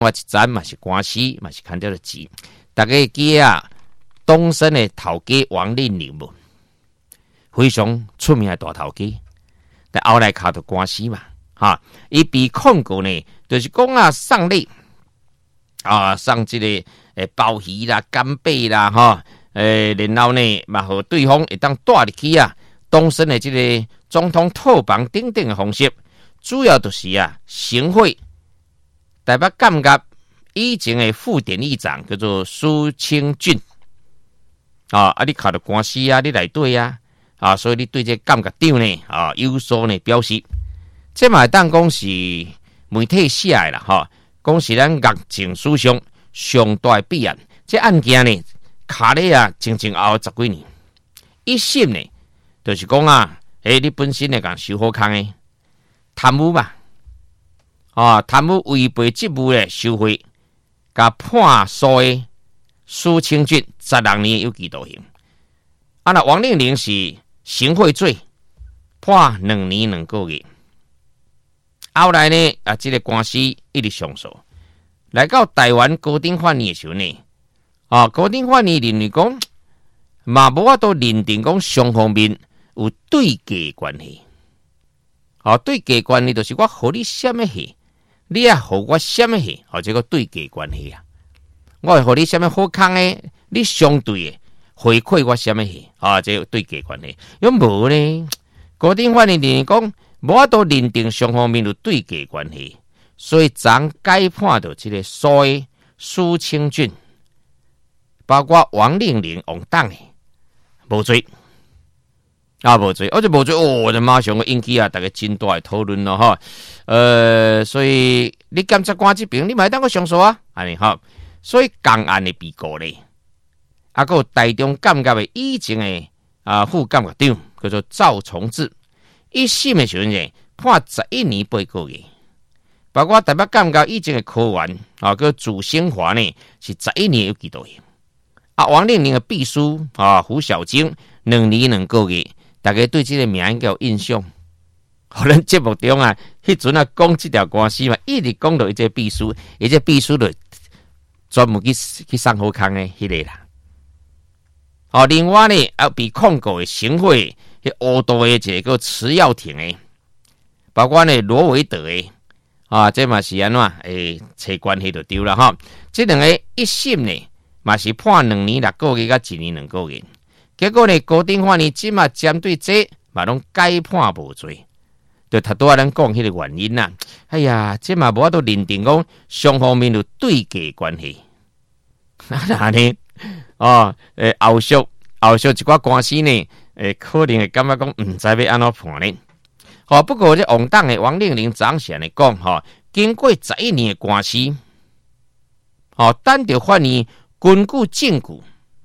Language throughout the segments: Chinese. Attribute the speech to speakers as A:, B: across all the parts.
A: 我一站嘛是官司，嘛是看到了钱。大家记啊，东升的头家王令麟无，非常出名的大头家，但后来卡到官司嘛，哈，伊被控告呢，就是讲啊，送礼啊，送这个鲍鱼啦、干贝啦，哈，然后呢，嘛和对方会当带入去啊，东升的这个总统套房等等的方式，主要就是啊，行贿。台北感觉以前的副典议长叫做苏清俊你考到官司啊，你来对啊，所以你对这感觉长呢有所呢表示，这嘛当讲是媒体写的啦讲是咱恶情史上上大的弊案。这案件呢，卡咧啊，前后10几年，一审呢，就是讲啊，你本身呢讲收好康的贪污嘛。贪污违背职务的受贿，甲判诉的苏清俊16年有期徒刑。那王令麟是行贿罪，判2年2个月。后来呢，这个官司一直上诉，来到台湾高等法院的时候呢，高等法院认为讲，嘛无法度认定讲双方面有对价关系。对价关系就是我和你什么戏？你也和我什么戏？这个对价关系啊！我会和你什么好康的？你相对的回馈我什么戏？这个对价关系。因为无呢，高等法院认为讲，无法度认定双方面有对价关系，所以咱改判到这个所谓苏清俊，包括王令麟、王党的无罪。无罪，这无罪就马上引起大家真大的讨论咯所以你检察官这边你嘛当个上诉啊，安尼所以共案的被告呢，还有台中监察的以前的副监察长叫做赵崇智，一审的时候呢判11年8个月，包括台北监察以前的科员叫朱兴华呢是11年有期徒刑。王令麟的秘书胡小晶2年2个月。大家对这个名应该有印象，可能节目中迄阵讲这条官司嘛，一直讲到一个秘书，一个秘书就专门去送好康的迄个啦。另外呢，被控告的行贿，乌道的这个池耀廷的，包括呢罗维德的，这嘛是安怎找关系就丢了这两个一审呢，嘛是判2年6个月甲1年2个月。结果呢，高等法院即嘛针对这嘛拢改判无罪，就他多咱讲迄个原因啦。哎呀，这嘛无法度认定讲双方面有对价关系。那呢？后续一寡官司呢，可能会感觉讲唔知要安怎判呢？不过这王党的王令麟长先来讲，经过11年的官司，单着法院根据证据。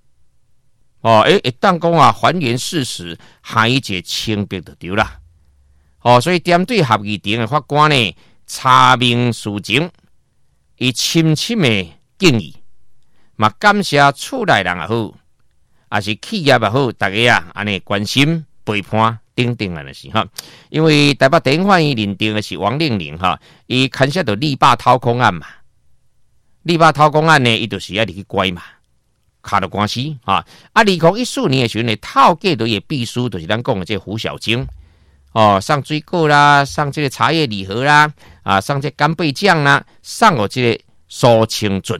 A: 当讲还原事实，还一个清白就对啦。所以针对合议庭的法官呢，查明事情，以深深的敬意，嘛感谢厝内人也好，还是企业也好，大家安尼关心陪伴等等的是因为台北地方法院认定的是王令麟伊牵涉到力霸掏空案嘛，力霸掏空案呢，伊就是要入去关嘛。卡到官司2014年的时候呢，套价的秘书就是咱讲的这胡小晶送水果啦，送这个茶叶礼盒啦，送这干贝酱啦，送我这个苏清俊，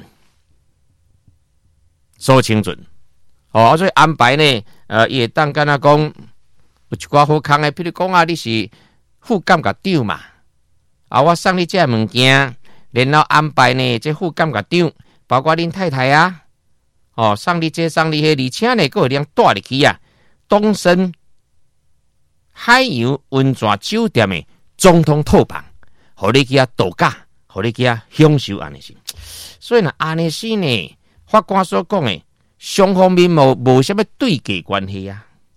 A: 所以安排呢，也当跟他讲有一寡好康的，比如讲你是副监察长嘛，我送你这物件，然后安排呢，这副监察长包括恁太太送你这送你迄，而且呢，还有人带入去东升海洋温泉酒店的总统套房，互你去度假，互你去享受安尼是。所以呢，安尼是呢，法官所讲的双方面无什么对价关系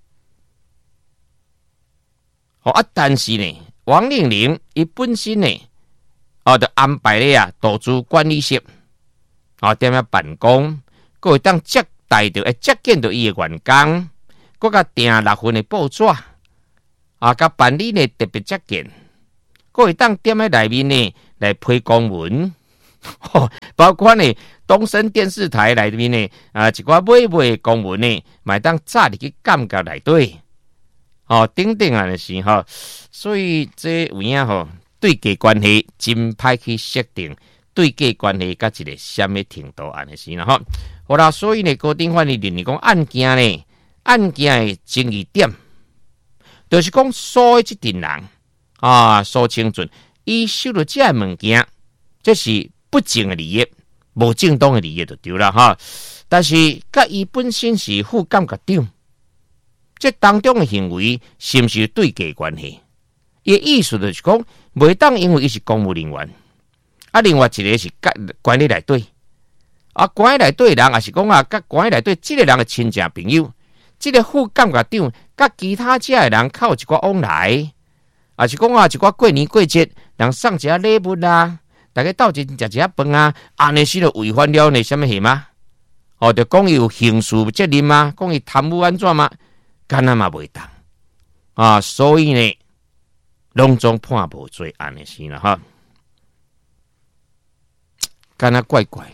A: 但是呢，王令麟伊本身呢，就安排咧投资管理室，踮遐办公。佫会当接待到接见到伊的员工，佫甲订6份的报纸，甲办理呢特别接见，佫会当踮喺内面呢来批公文， 包括呢东森电视台内面呢一寡尾公文呢，买当早入去感觉内底，等等啊，就是所以这有影对价关系真歹去设定，对价关系甲一个什么程度安尼是啦好啦，所以呢高等法院认为讲案件的争议点，就是讲所有这阵人苏清纯伊收了这物件，这是不正的利益，无正当的利益就对啦但是甲伊本身是副监察长，这当中的行为是不是对价关系？伊意思就是讲，袂当因为伊是公务人员，另外一个是管理内底，管理内底人也是讲甲管理内底这个人的亲戚朋友，这个副监察长甲其他遮的人靠一寡往来，也是讲一寡过年过节人送一下礼物啊，大家斗阵食一下饭啊，安尼是就违反了呢什么事吗？就讲伊有刑事责任吗？讲伊贪污安怎吗？干那嘛袂当所以呢，拢总判无罪安尼是啦干那怪怪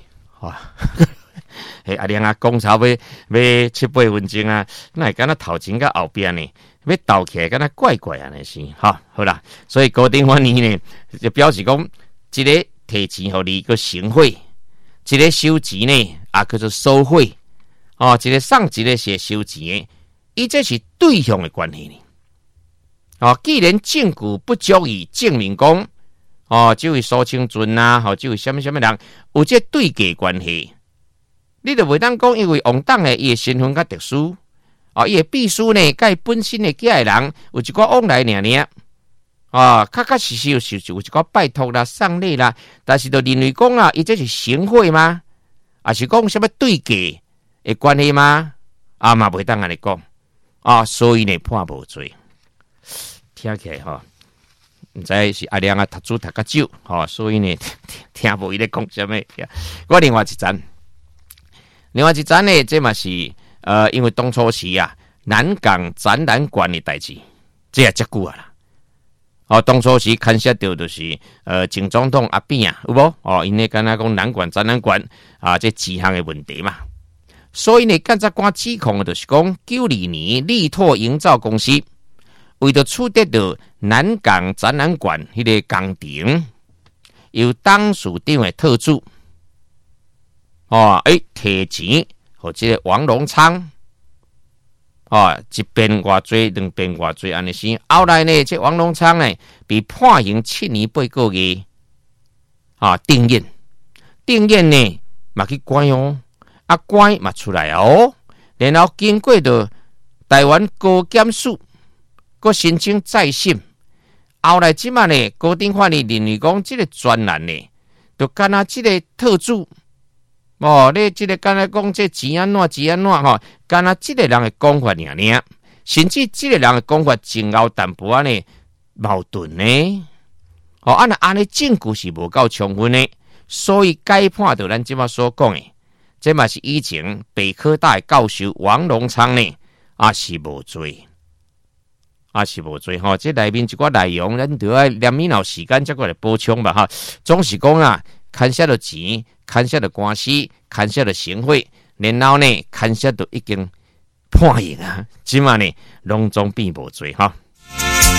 A: 阿亮讲差不多要7、8分钟那干那头前甲后边呢，要斗起来干那怪怪安尼是好啦，所以高等法院呢就表示讲，一个提钱互你个行贿，一个收钱呢叫做收贿一个送一个是收钱的，伊这是对象的关系呢既然证据不足以证明讲这位苏清纯这位什么人有这对价关系，你就袂当讲因为王党的伊的身份较特殊伊的秘书呢甲伊本身的家的人有一寡往来确实有一寡拜托啦送礼啦，但是就认为讲伊这是行贿吗？还是讲什么对价的关系吗？嘛袂当安尼讲所以呢判无罪。听起来毋知是阿亮读书读较少所以呢听无伊咧讲什么。我另外一站呢，这嘛是因为当初时南港展览馆的代志，这也遮久啦。当初时牵涉到就是前总统阿扁有无？因为敢若讲南港展览馆这几项的问题嘛。所以呢，检察官指控的就是讲92年力拓营造公司为了取得到南港展览馆迄个工程，由董事长的特助提钱和这个王荣昌一边偌济，两边偌济安尼是。后来呢，这王荣昌呢被判刑7年8个月定谳呢嘛去关关嘛出来然后经过的台湾高检署个申请再审，后来即马呢高等法院认为讲这个专栏呢，就干那这个特助你这个干那讲这钱安怎干那这个人的讲法尔，甚至这个人的讲法前后淡薄呢矛盾呢安尼证据是无够充分的，所以该判到咱即马所讲的，这嘛是以前北科大的教授王荣昌呢是无罪。是无罪这内面一寡内容，咱就要2年后时间再过来补充吧总是讲牵涉到钱，牵涉到官司，牵涉到行贿，然后呢牵涉到已经判刑即嘛呢拢总变无罪